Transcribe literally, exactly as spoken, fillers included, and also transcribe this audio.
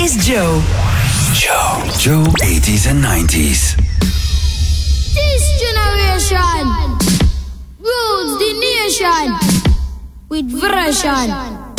is Joe. Joe. Joe eighties and nineties. This generation rules the nation with version.